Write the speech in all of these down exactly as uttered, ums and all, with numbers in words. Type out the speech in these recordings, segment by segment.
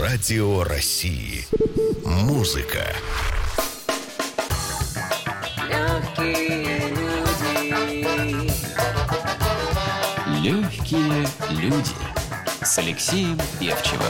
Радио России. Музыка. Легкие люди. Легкие люди с Алексеем Певчевым.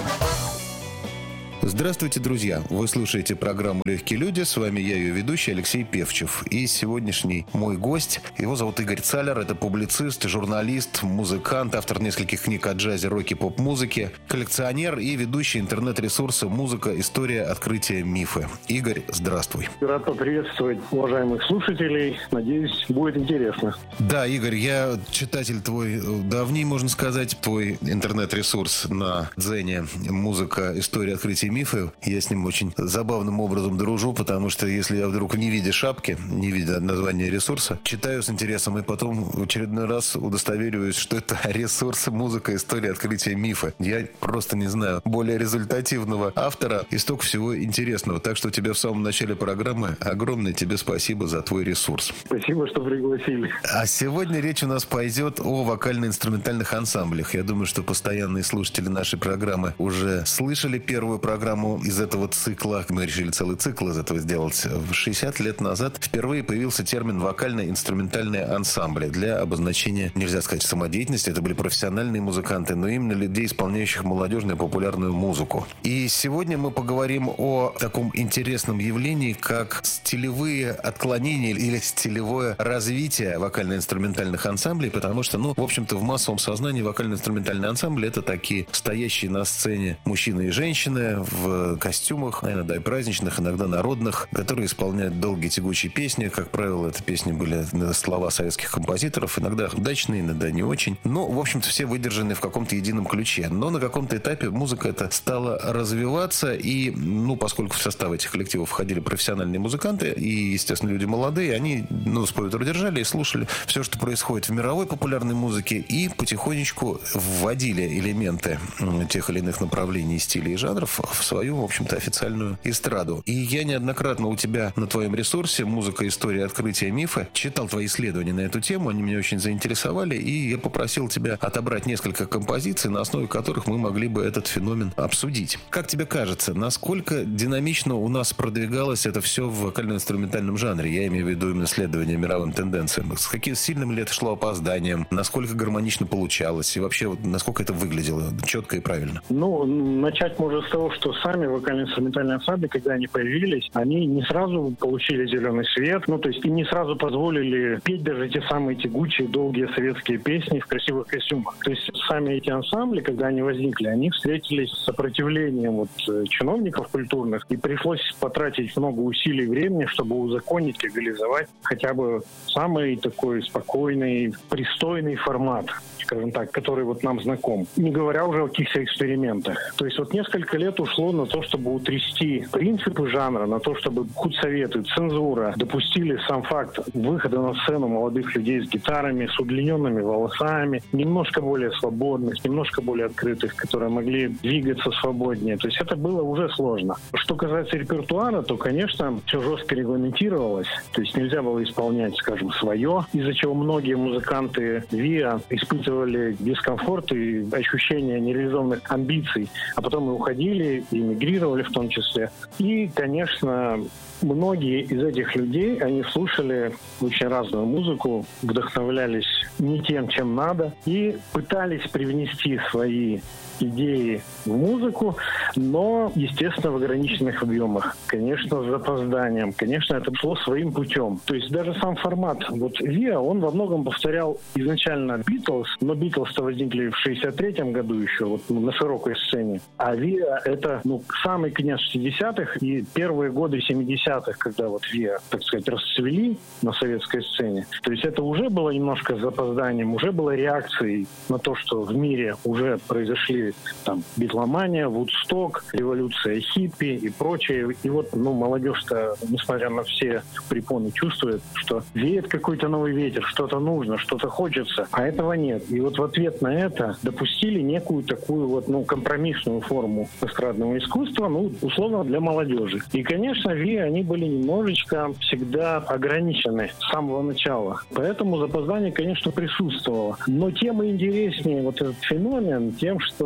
Здравствуйте, друзья! Вы слушаете программу «Легкие люди». С вами я, ее ведущий, Алексей Певчев. И сегодняшний мой гость, его зовут Игорь Цалер. Это публицист, журналист, музыкант, автор нескольких книг о джазе, роке, поп-музыке, коллекционер и ведущий интернет-ресурса «Музыка. История. Открытие. Мифы». Игорь, здравствуй. Рад поприветствовать уважаемых слушателей. Надеюсь, будет интересно. Да, Игорь, я читатель твой давний, можно сказать. Твой интернет-ресурс на Дзене «Музыка. История. Открытие. Мифы». Я с ним очень забавным образом дружу, потому что если я вдруг не видя шапки, не видя названия ресурса, читаю с интересом и потом в очередной раз удостовериваюсь, что это ресурс «Музыка. История. Открытие. Мифа». Я просто не знаю более результативного автора и столько всего интересного. Так что тебе в самом начале программы огромное тебе спасибо за твой ресурс. Спасибо, что пригласили. А сегодня речь у нас пойдет о вокально-инструментальных ансамблях. Я думаю, что постоянные слушатели нашей программы уже слышали первую программу из этого цикла. Мы решили целый цикл из этого сделать. В шестьдесят лет назад впервые появился термин «вокально-инструментальные ансамбли» для обозначения, нельзя сказать, самодеятельности. Это были профессиональные музыканты, но именно людей, исполняющих молодежную популярную музыку. И сегодня мы поговорим о таком интересном явлении, как стилевые отклонения или стилевое развитие вокально-инструментальных ансамблей, потому что, ну, в общем-то, в массовом сознании вокально-инструментальные ансамбли — это такие стоящие на сцене мужчины и женщины в костюмах, иногда и праздничных, иногда народных, которые исполняют долгие тягучие песни. Как правило, это песни были слова советских композиторов, иногда удачные, иногда не очень. Но, в общем-то, все выдержаны в каком-то едином ключе. Но на каком-то этапе музыка эта стала развиваться, и, ну, поскольку в состав этих коллективов входили профессиональные музыканты и, естественно, люди молодые, они, ну, с поводу держали и слушали все, что происходит в мировой популярной музыке, и потихонечку вводили элементы тех или иных направлений, стилей и жанров в свою, в общем-то, официальную эстраду. И я неоднократно у тебя на твоем ресурсе «Музыка. История. Открытие. Мифы» читал твои исследования на эту тему, они меня очень заинтересовали, и я попросил тебя отобрать несколько композиций, на основе которых мы могли бы этот феномен обсудить. Как тебе кажется, насколько динамично у нас продвигалось это все в вокально-инструментальном жанре? Я имею в виду именно следование мировым тенденциям. С каким сильным ли это шло опозданием? Насколько гармонично получалось? И вообще, насколько это выглядело четко и правильно? Ну, начать можно с того, что сами вокально-инструментальные ансамбли, когда они появились, они не сразу получили зеленый свет, ну, то есть и не сразу позволили петь даже те самые тягучие, долгие советские песни в красивых костюмах. То есть сами эти ансамбли, когда они возникли, они встретились с сопротивлением вот чиновников культурных, и пришлось потратить много усилий и времени, чтобы узаконить, легализовать хотя бы самый такой спокойный, пристойный формат, скажем так, который вот нам знаком. Не говоря уже о каких-то экспериментах. То есть вот несколько лет ушло на то, чтобы утрясти принципы жанра, на то, чтобы худсоветы, цензура допустили сам факт выхода на сцену молодых людей с гитарами, с удлиненными волосами, немножко более свободных, немножко более открытых, которые могли двигаться свободнее. То есть это было уже сложно. Что касается репертуара, то, конечно, все жестко регламентировалось. То есть нельзя было исполнять, скажем, свое, из-за чего многие музыканты ВИА испытывали дискомфорт и ощущение нереализованных амбиций, а потом и уходили, и эмигрировали в том числе. И, конечно, многие из этих людей, они слушали очень разную музыку, вдохновлялись не тем, чем надо, и пытались привнести свои идеи в музыку, но, естественно, в ограниченных объемах. Конечно, с запозданием. Конечно, это шло своим путем. То есть даже сам формат вот ВИА, он во многом повторял изначально Битлз, но Битлз-то возникли в шестьдесят третьем году еще вот, ну, на широкой сцене. А ВИА — это ну, самый конец шестидесятых и первые годы семидесятых, когда вот ВИА, так сказать, расцвели на советской сцене. То есть это уже было немножко с запозданием, уже было реакцией на то, что в мире уже произошли там битломания, Вудсток, революция хиппи и прочее. И вот, ну, молодежь-то, несмотря на все препоны, чувствует, что веет какой-то новый ветер, что-то нужно, что-то хочется, а этого нет. И вот в ответ на это допустили некую такую вот, ну, компромиссную форму эстрадного искусства, ну, условно, для молодежи. И, конечно, ВИА, они были немножечко всегда ограничены с самого начала. Поэтому запоздание, конечно, присутствовало. Но тем и интереснее вот этот феномен, тем, что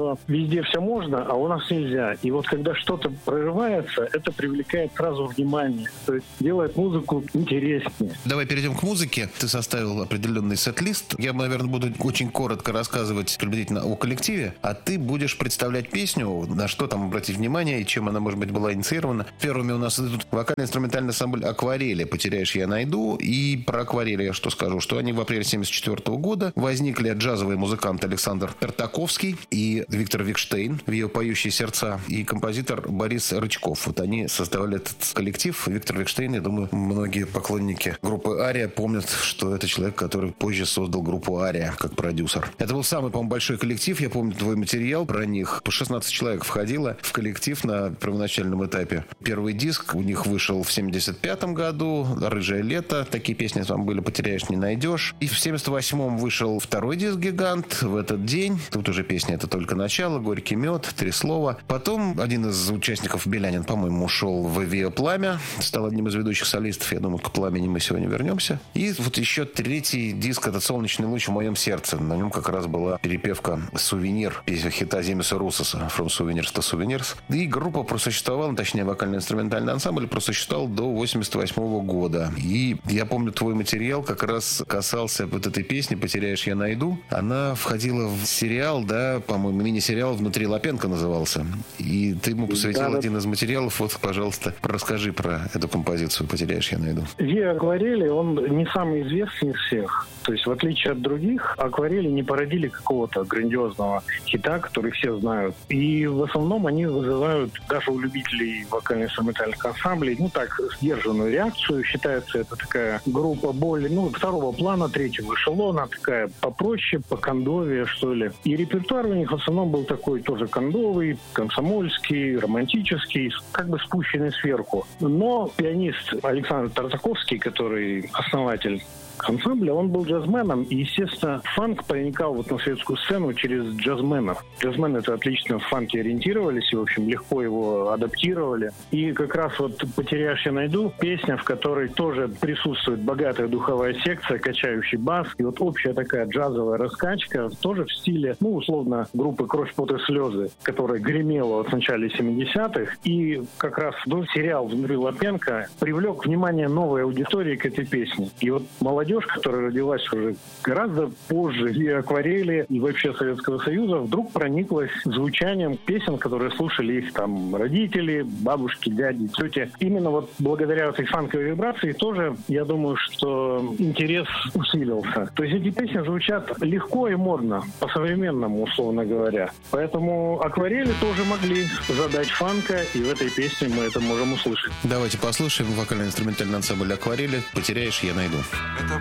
что везде все можно, а у нас нельзя. И вот когда что-то прорывается, это привлекает сразу внимание. То есть делает музыку интереснее. Давай перейдем к музыке. Ты составил определенный сет-лист. Я, наверное, буду очень коротко рассказывать приблизительно о коллективе, а ты будешь представлять песню, на что там обратить внимание и чем она, может быть, была инициирована. Первыми у нас идут вокально-инструментальный ансамбль «Акварели». «Потеряешь, я найду». И про «Акварели» я что скажу, что они в апреле семьдесят четвёртого года возникли джазовый музыкант Александр Тартаковский и Виктор Викштейн в ее «Поющие сердца» и композитор Борис Рычков. Вот они создавали этот коллектив. Виктор Викштейн, я думаю, многие поклонники группы «Ария» помнят, что это человек, который позже создал группу «Ария» как продюсер. Это был самый, по-моему, большой коллектив. Я помню твой материал про них. По шестнадцать человек входило в коллектив на первоначальном этапе. Первый диск у них вышел в семьдесят пятом году. «Рыжее лето». Такие песни там были «Потеряешь, не найдешь». И в семьдесят восьмом вышел второй диск «Гигант». В этот день. Тут уже песня «Это только начало», «Горький мед», «Три слова». Потом один из участников, Белянин, по-моему, ушел в «Виа Пламя». Стал одним из ведущих солистов. Я думаю, к «Пламени» мы сегодня вернемся. И вот еще третий диск — это «Солнечный луч в моем сердце». На нем как раз была перепевка «Сувенир», песня хита Земеса Русоса «From Souvenirs to Souvenirs». И группа просуществовала, точнее, вокально-инструментальный ансамбль просуществовал до восемьдесят восьмого года. И я помню, твой материал как раз касался вот этой песни «Потеряешь, я найду». Она входила в сериал, да, по-моему, мини-сериал «Внутри Лапенко» назывался. И ты ему посвятил да, один из материалов. Вот, пожалуйста, расскажи про эту композицию «Потеряешь, я найду». «Виа Акварели», он не самый известный из всех. То есть, в отличие от других, «Акварели» не породили какого-то грандиозного хита, который все знают. И в основном они вызывают даже у любителей вокально-инструментальных ансамблей, ну так, сдержанную реакцию. Считается это такая группа более, ну, второго плана, третьего эшелона, такая попроще, покондовее, что ли. И репертуар у них в основном был такой тоже кондовый, комсомольский, романтический, как бы спущенный сверху. Но пианист Александр Тартаковский, который основатель ансамбля, он был джазменом, и, естественно, фанк проникал вот на светскую сцену через джазменов. Джазмены это отлично в фанке ориентировались и, в общем, легко его адаптировали. И как раз вот «Потеряешь, я найду» песня, в которой тоже присутствует богатая духовая секция, качающий бас, и вот общая такая джазовая раскачка, тоже в стиле, ну, условно, группы «Кровь, пот и слезы», которая гремела вот в начале семидесятых, и как раз ну, сериал «Внутри Лапенко» привлек внимание новой аудитории к этой песне. И вот молодежь, которая родилась уже гораздо позже и «Акварели», и вообще Советского Союза, вдруг прониклась звучанием песен, которые слушали их там родители, бабушки, дяди, тети. Именно вот благодаря этой фанковой вибрации тоже, я думаю, что интерес усилился. То есть эти песни звучат легко и модно, по-современному, условно говоря. Поэтому «Акварели» тоже могли задать фанка, и в этой песне мы это можем услышать. Давайте послушаем вокально-инструментальный ансамбль «Акварели». «Потеряешь, я найду». Это